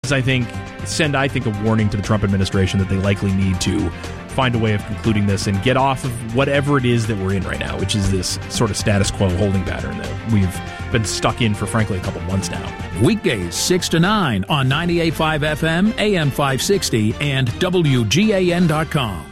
I think a warning to the Trump administration that they likely need to find a way of concluding this and get off of whatever it is that we're in right now, which is this sort of status quo holding pattern that we've been stuck in for, frankly, a couple months now. Weekdays 6 to 9 on 98.5 FM, AM 560, and WGAN.com.